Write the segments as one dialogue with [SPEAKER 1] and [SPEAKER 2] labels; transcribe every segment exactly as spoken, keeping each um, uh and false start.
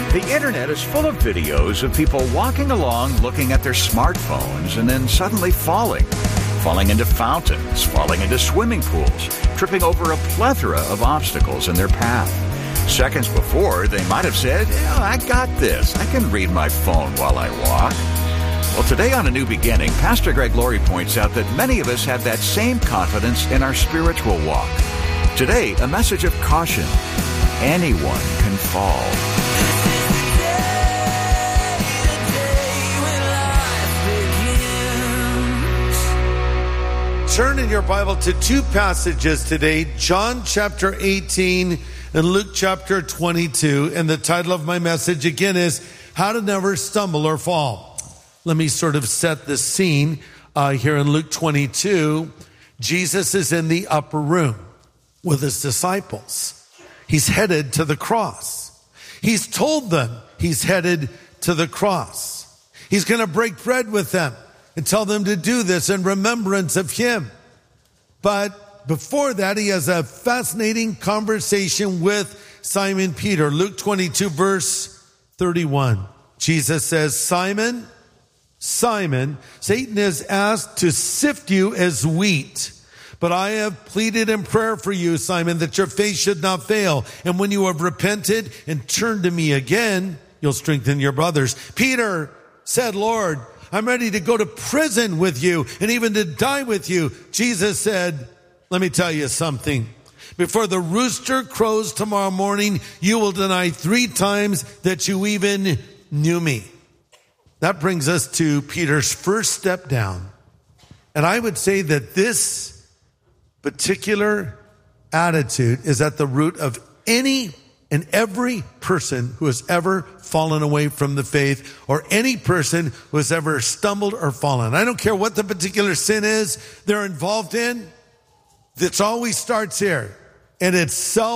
[SPEAKER 1] The internet is full of videos of people walking along looking at their smartphones and then suddenly falling. Falling into fountains, falling into swimming pools, tripping over a plethora of obstacles in their path. Seconds before, they might have said, yeah, I got this. I can read my phone while I walk. Well, today on A New Beginning, Pastor Greg Laurie points out that many of us have that same confidence in our spiritual walk. Today, a message of caution. Anyone can fall.
[SPEAKER 2] Turn in your Bible to two passages today, John chapter eighteen and Luke chapter twenty-two. And the title of my message again is How to Never Stumble or Fall. Let me sort of set the scene uh, here in Luke twenty-two. Jesus is in the upper room with his disciples. He's headed to the cross. He's told them he's headed to the cross. He's going to break bread with them and tell them to do this in remembrance of him. But before that, he has a fascinating conversation with Simon Peter. Luke twenty-two, verse thirty-one. Jesus says, Simon, Simon, Satan is asked to sift you as wheat. But I have pleaded in prayer for you, Simon, that your faith should not fail. And when you have repented and turned to me again, you'll strengthen your brothers. Peter said, Lord, I'm ready to go to prison with you and even to die with you. Jesus said, let me tell you something. Before the rooster crows tomorrow morning, you will deny three times that you even knew me. That brings us to Peter's first step down. And I would say that this particular attitude is at the root of any and every person who has ever fallen away from the faith, or any person who has ever stumbled or fallen. I don't care what the particular sin is they're involved in. It always starts here, and it's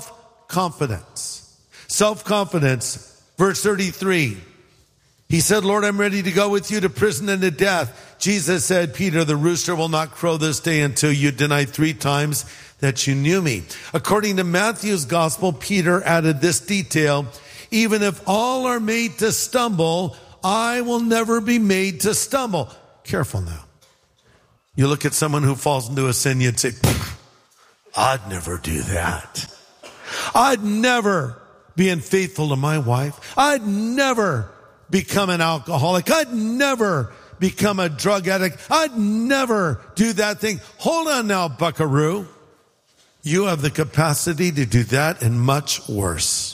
[SPEAKER 2] self-confidence. Self-confidence. Verse thirty-three. He said, Lord, I'm ready to go with you to prison and to death. Jesus said, Peter, the rooster will not crow this day until you deny three times that you knew me. According to Matthew's gospel, Peter added this detail. Even if all are made to stumble, I will never be made to stumble. Careful now. You look at someone who falls into a sin, you'd say, I'd never do that. I'd never be unfaithful to my wife. I'd never become an alcoholic. I'd never become a drug addict. I'd never do that thing. Hold on now, buckaroo. You have the capacity to do that and much worse.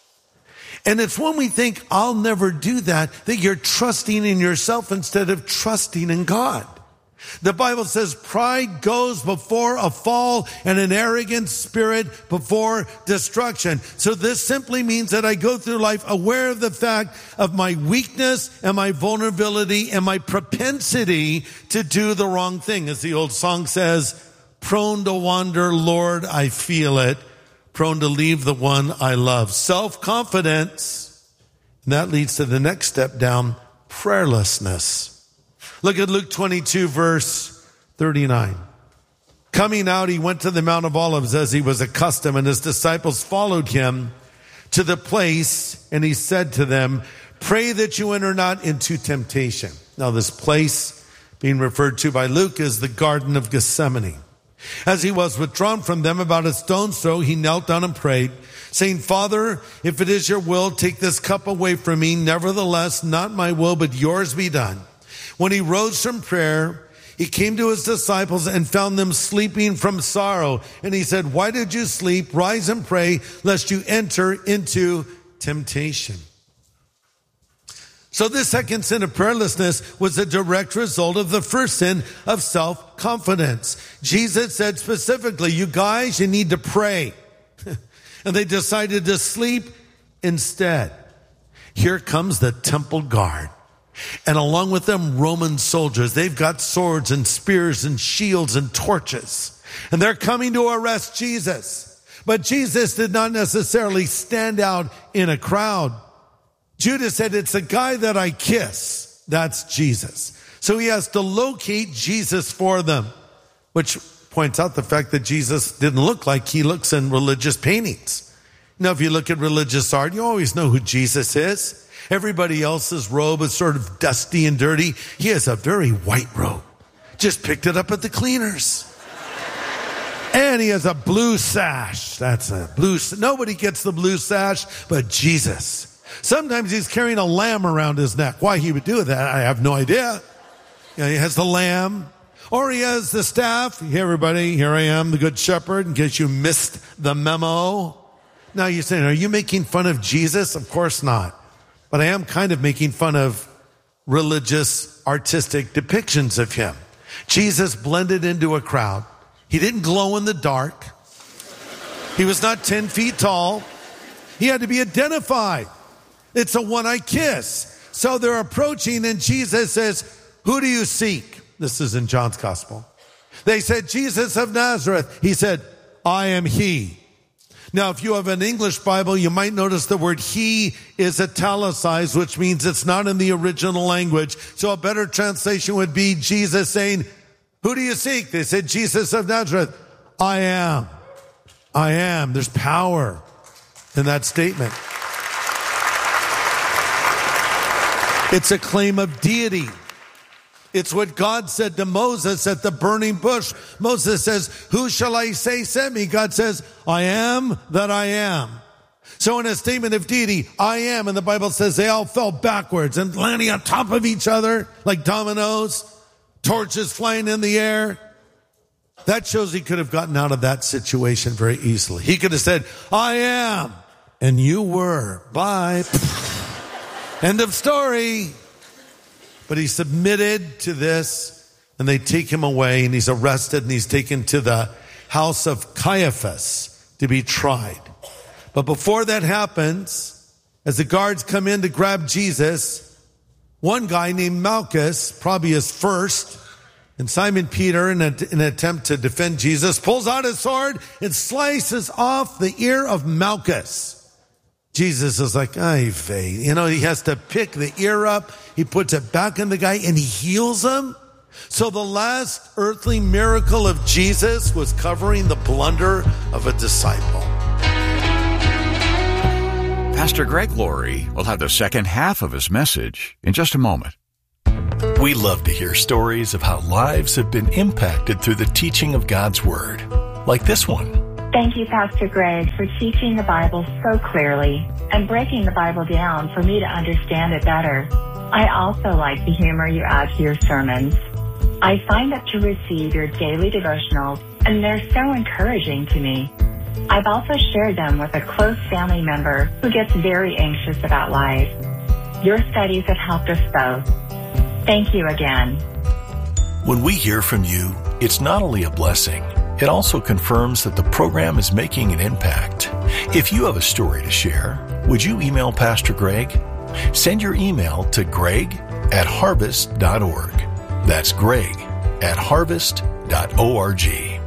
[SPEAKER 2] And it's when we think, I'll never do that, that you're trusting in yourself instead of trusting in God. The Bible says pride goes before a fall and an arrogant spirit before destruction. So this simply means that I go through life aware of the fact of my weakness and my vulnerability and my propensity to do the wrong thing. As the old song says, prone to wander, Lord, I feel it. Prone to leave the one I love. Self-confidence. And that leads to the next step down, prayerlessness. Look at Luke twenty-two, verse thirty-nine. Coming out, he went to the Mount of Olives as he was accustomed, and his disciples followed him to the place, and he said to them, pray that you enter not into temptation. Now, this place being referred to by Luke is the Garden of Gethsemane. As he was withdrawn from them about a stone's throw, he knelt down and prayed, saying, Father, if it is your will, take this cup away from me. Nevertheless, not my will, but yours be done. When he rose from prayer, he came to his disciples and found them sleeping from sorrow. And he said, why did you sleep? Rise and pray, lest you enter into temptation. So this second sin of prayerlessness was a direct result of the first sin of self-confidence. Jesus said specifically, you guys, you need to pray. And they decided to sleep instead. Here comes the temple guard. And along with them, Roman soldiers. They've got swords and spears and shields and torches. And they're coming to arrest Jesus. But Jesus did not necessarily stand out in a crowd. Judas said, it's the guy that I kiss. That's Jesus. So he has to locate Jesus for them, which points out the fact that Jesus didn't look like he looks in religious paintings. Now, if you look at religious art, you always know who Jesus is. Everybody else's robe is sort of dusty and dirty. He has a very white robe. Just picked it up at the cleaners. And he has a blue sash. That's a blue. Nobody gets the blue sash but Jesus. Sometimes he's carrying a lamb around his neck. Why he would do that, I have no idea. You know, he has the lamb. Or he has the staff. Hey, everybody, here I am, the good shepherd, in case you missed the memo. Now you're saying, are you making fun of Jesus? Of course not. But I am kind of making fun of religious, artistic depictions of him. Jesus blended into a crowd. He didn't glow in the dark. He was not ten feet tall. He had to be identified. It's a one-eye kiss. So they're approaching and Jesus says, who do you seek? This is in John's gospel. They said, Jesus of Nazareth. He said, I am he. Now, if you have an English Bible, you might notice the word he is italicized, which means it's not in the original language. So a better translation would be Jesus saying, who do you seek? They said, Jesus of Nazareth. I am. I am. There's power in that statement. It's a claim of deity. It's what God said to Moses at the burning bush. Moses says, who shall I say sent me? God says, I am that I am. So in a statement of deity, I am, and the Bible says they all fell backwards and landing on top of each other like dominoes, torches flying in the air. That shows he could have gotten out of that situation very easily. He could have said, I am, and you were. Bye. End of story. But he submitted to this, and they take him away, and he's arrested, and he's taken to the house of Caiaphas to be tried. But before that happens, as the guards come in to grab Jesus, one guy named Malchus, probably his first, and Simon Peter, in, a, in an attempt to defend Jesus, pulls out his sword and slices off the ear of Malchus. Jesus is like, ay vey. You know, he has to pick the ear up. He puts it back in the guy and he heals him. So the last earthly miracle of Jesus was covering the blunder of a disciple.
[SPEAKER 1] Pastor Greg Laurie will have the second half of his message in just a moment.
[SPEAKER 3] We love to hear stories of how lives have been impacted through the teaching of God's Word, like this one.
[SPEAKER 4] Thank you, Pastor Greg, for teaching the Bible so clearly and breaking the Bible down for me to understand it better. I also like the humor you add to your sermons. I signed up to receive your daily devotionals, and they're so encouraging to me. I've also shared them with a close family member who gets very anxious about life. Your studies have helped us both. Thank you again.
[SPEAKER 3] When we hear from you, it's not only a blessing, it also confirms that the program is making an impact. If you have a story to share, would you email Pastor Greg? Send your email to greg at harvest dot org. That's greg at harvest dot org.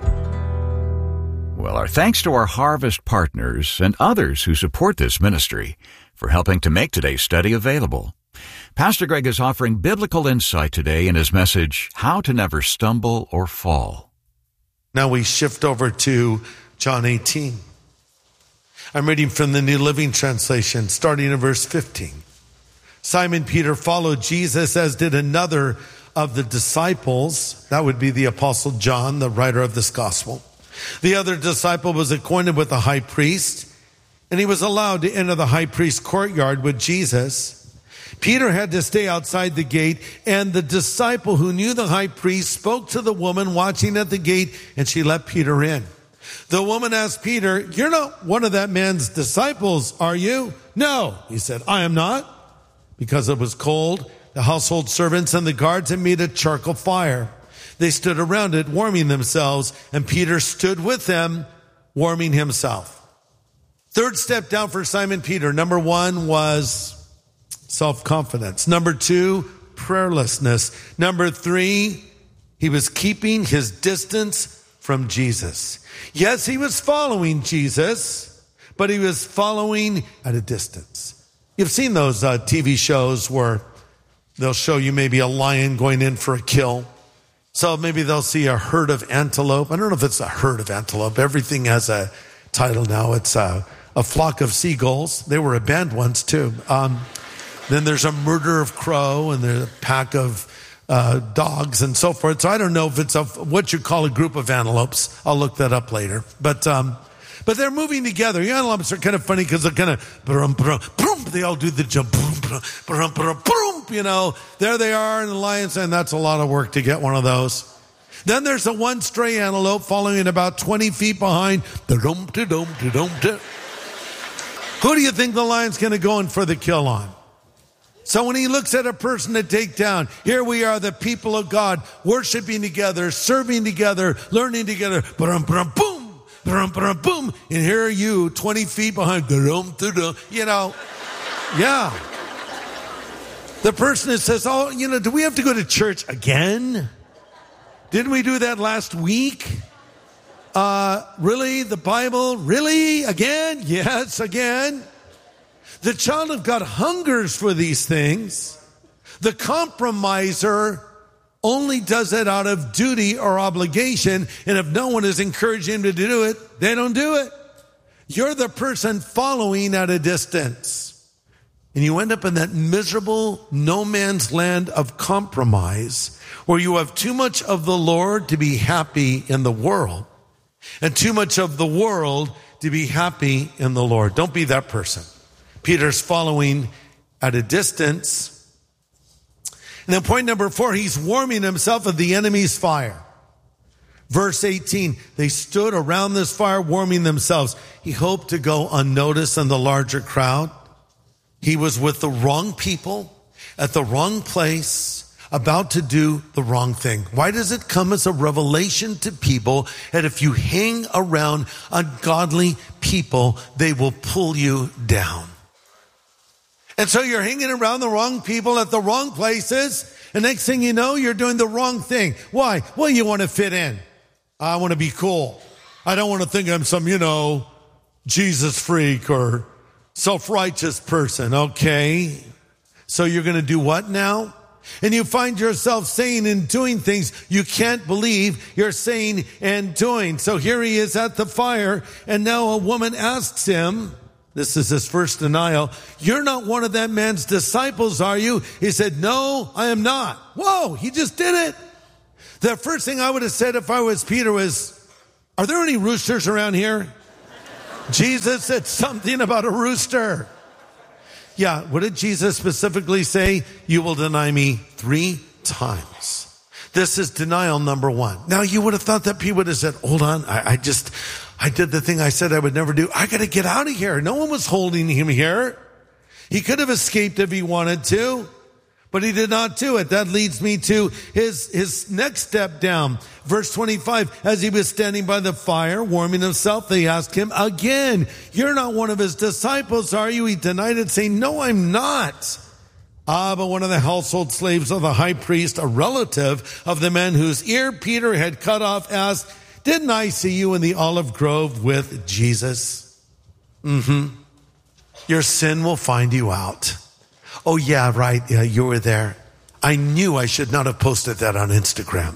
[SPEAKER 1] Well, our thanks to our Harvest partners and others who support this ministry for helping to make today's study available. Pastor Greg is offering biblical insight today in his message, How to Never Stumble or Fall.
[SPEAKER 2] Now we shift over to John eighteen. I'm reading from the New Living Translation, starting in verse fifteen. Simon Peter followed Jesus, as did another of the disciples. That would be the Apostle John, the writer of this gospel. The other disciple was acquainted with the high priest, and he was allowed to enter the high priest's courtyard with Jesus. Peter had to stay outside the gate, and the disciple who knew the high priest spoke to the woman watching at the gate, and she let Peter in. The woman asked Peter, "You're not one of that man's disciples, are you?" "No," he said, "I am not." Because it was cold, the household servants and the guards had made a charcoal fire. They stood around it, warming themselves, and Peter stood with them, warming himself. Third step down for Simon Peter. Number one was self-confidence. Number two, prayerlessness. Number three, he was keeping his distance from Jesus. Yes, he was following Jesus, but he was following at a distance. You've seen those uh, T V shows where they'll show you maybe a lion going in for a kill. So maybe they'll see a herd of antelope. I don't know if it's a herd of antelope. Everything has a title now. It's a, a flock of seagulls. They were a band once too. Um, then there's a murder of crow, and there's a pack of uh, dogs and so forth. So I don't know if it's a, what you call a group of antelopes. I'll look that up later. But um, but they're moving together. The antelopes are kind of funny because they're kind of, brum, brum, brum, they all do the jump, brum, brum, brum, brum, brum, you know. There they are, and the lion's saying that's a lot of work to get one of those. Then there's a one stray antelope following about twenty feet behind. Who do you think the lion's going to go in for the kill on? So when he looks at a person to take down, here we are, the people of God, worshiping together, serving together, learning together. Boom, boom, boom. And here are you, twenty feet behind. You know, yeah. The person that says, oh, you know, do we have to go to church again? Didn't we do that last week? Uh, really? The Bible? Really? Again? Yes, again. The child of God hungers for these things. The compromiser only does it out of duty or obligation. And if no one is encouraging him to do it, they don't do it. You're the person following at a distance. And you end up in that miserable no man's land of compromise where you have too much of the Lord to be happy in the world and too much of the world to be happy in the Lord. Don't be that person. Peter's following at a distance. And then point number four, he's warming himself at the enemy's fire. Verse eighteen, they stood around this fire warming themselves. He hoped to go unnoticed in the larger crowd. He was with the wrong people at the wrong place, about to do the wrong thing. Why does it come as a revelation to people that if you hang around ungodly people, they will pull you down? And so you're hanging around the wrong people at the wrong places, and next thing you know, you're doing the wrong thing. Why? Well, you want to fit in. I want to be cool. I don't want to think I'm some, you know, Jesus freak or self-righteous person. Okay. So you're going to do what now? And you find yourself saying and doing things you can't believe you're saying and doing. So here he is at the fire, and now a woman asks him, this is his first denial, you're not one of that man's disciples, are you? He said, no, I am not. Whoa, he just did it. The first thing I would have said if I was Peter was, are there any roosters around here? Jesus said something about a rooster. Yeah, what did Jesus specifically say? You will deny me three times. This is denial number one. Now, you would have thought that Peter would have said, hold on, I, I just, I did the thing I said I would never do. I got to get out of here. No one was holding him here. He could have escaped if he wanted to, but he did not do it. That leads me to his, his next step down. Verse twenty-five, as he was standing by the fire, warming himself, they asked him again, you're not one of his disciples, are you? He denied it, saying, no, I'm not. Ah, but one of the household slaves of the high priest, a relative of the man whose ear Peter had cut off, asked, didn't I see you in the olive grove with Jesus? Mm-hmm. Your sin will find you out. Oh, yeah, right. Yeah, you were there. I knew I should not have posted that on Instagram.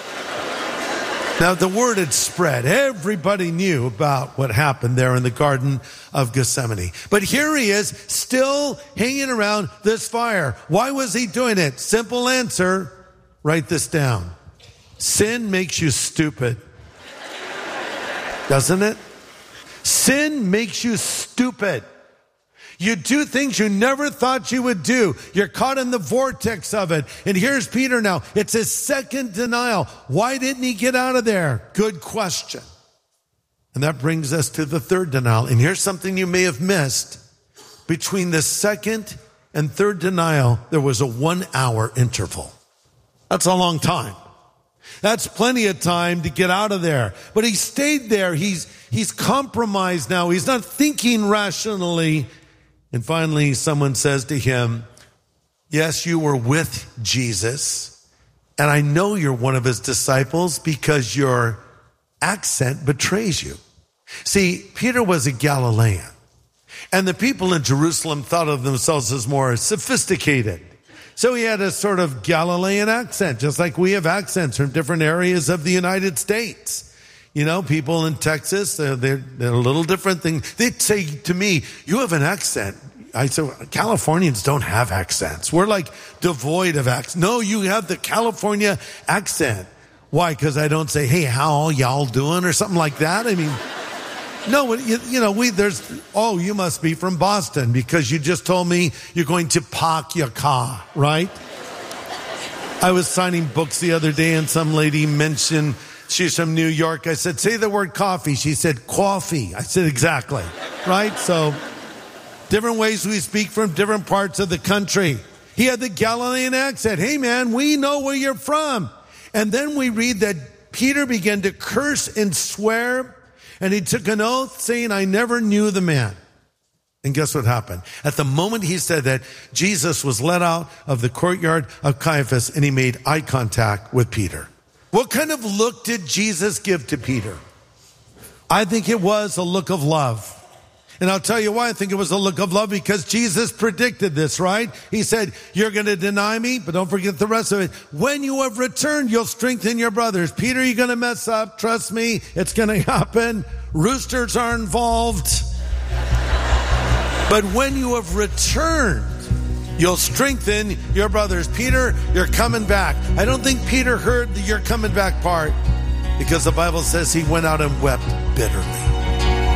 [SPEAKER 2] Now, the word had spread. Everybody knew about what happened there in the Garden of Gethsemane. But here he is, still hanging around this fire. Why was he doing it? Simple answer. Write this down. Sin makes you stupid. Doesn't it? Sin makes you stupid. You do things you never thought you would do. You're caught in the vortex of it. And here's Peter now. It's his second denial. Why didn't he get out of there? Good question. And that brings us to the third denial. And here's something you may have missed. Between the second and third denial, there was a one hour interval. That's a long time. That's plenty of time to get out of there. But he stayed there. He's, he's compromised now. He's not thinking rationally. And finally, someone says to him, yes, you were with Jesus, and I know you're one of his disciples because your accent betrays you. See, Peter was a Galilean, and the people in Jerusalem thought of themselves as more sophisticated. So he had a sort of Galilean accent, just like we have accents from different areas of the United States. You know, people in Texas, they're, they're, they're a little different thing. They'd say to me, you have an accent. I said, Californians don't have accents. We're like devoid of accents. No, you have the California accent. Why? Because I don't say, hey, how y'all doing or something like that? I mean, no, you, you know, we, there's, oh, you must be from Boston because you just told me you're going to park your car, right? I was signing books the other day and some lady mentioned she's from New York. I said, say the word coffee. She said, coffee. I said, exactly, right? So different ways we speak from different parts of the country. He had the Galilean accent. Hey, man, we know where you're from. And then we read that Peter began to curse and swear, and he took an oath saying, I never knew the man. And guess what happened? At the moment he said that, Jesus was let out of the courtyard of Caiaphas, and he made eye contact with Peter. What kind of look did Jesus give to Peter? I think it was a look of love. And I'll tell you why I think it was a look of love, because Jesus predicted this, right? He said, you're going to deny me, but don't forget the rest of it. When you have returned, you'll strengthen your brothers. Peter, you're going to mess up. Trust me, it's going to happen. Roosters are involved. But when you have returned, you'll strengthen your brothers. Peter, you're coming back. I don't think Peter heard the you're coming back part, because the Bible says he went out and wept bitterly.